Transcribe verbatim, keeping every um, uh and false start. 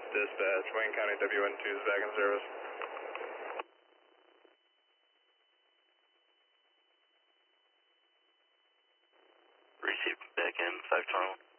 Dispatch, Wayne County W N two is back in service. Receive back in five twenty-one.